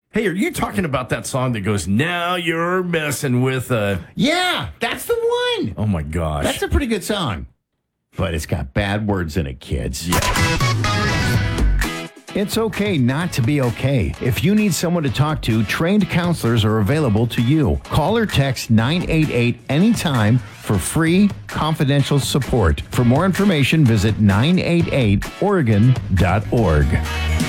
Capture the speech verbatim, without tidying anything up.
Hey, are you talking about that song that goes, now you're messing with a... Yeah, that's the one. Oh, my gosh. That's a pretty good song. But it's got bad words in it, kids. Yeah. It's okay not to be okay. If you need someone to talk to, trained counselors are available to you. Call or text nine eight eight anytime for free, confidential support. For more information, visit nine eight eight oregon dot org.